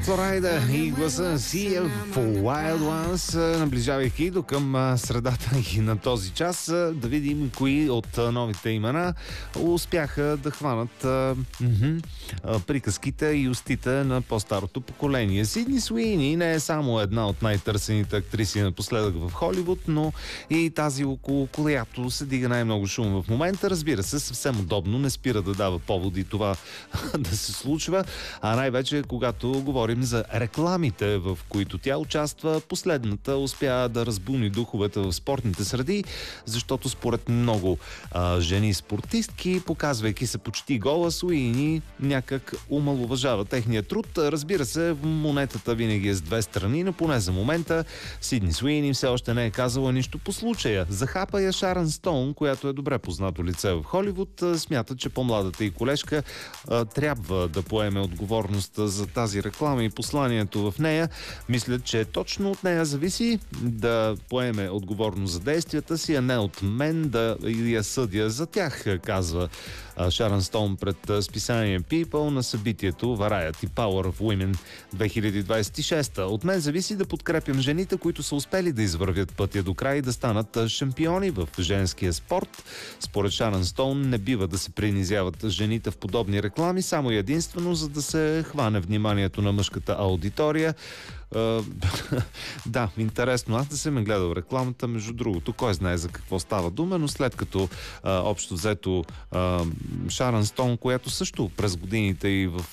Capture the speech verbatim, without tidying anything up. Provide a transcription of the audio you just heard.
Флорайда и гласа си е for Wild Ones, наближавайки до към средата и на този час, да видим кои от новите имена успяха да хванат а, м-м, приказките и устите на по-старото поколение. Сидни Суини не е само една от най-търсените актриси напоследък в Холивуд, но и тази, около която се дига най-много шум в момента. Разбира се, съвсем удобно, не спира да дава поводи това да се случва, а най-вече когато говорим за рекламите, в които тя участва. Последната успя да разбуни духовете в спортните среди, защото според много а, жени спортистки, показвайки се почти гола, Суини някак умалуважава техния труд. Разбира се, монетата винаги е с две страни, но поне за момента Сидни Суини все още не е казала нищо по случая. Захапа я Шарън Стоун, която е добре познато лице в Холивуд. Смята, че по-младата и колежка а, трябва да поеме отговорността за тази реклама и посланието в нея. Мисля, че точно от нея зависи да поеме отговорност за действията си, а не от мен да я съдя за тях, казва Шарън Стоун пред списание People на събитието Variety Power of Women две хиляди двадесет и шеста. От мен зависи да подкрепям жените, които са успели да извървят пътя до край и да станат шампиони в женския спорт. Според Шарън Стоун не бива да се принизяват жените в подобни реклами, само и единствено за да се хване вниманието на мъжката аудитория. Uh, да, интересно. Аз да съм ме гледал рекламата, между другото, кой знае за какво става дума, но след като uh, общо взето uh, Шарън Стоун, която също през годините и в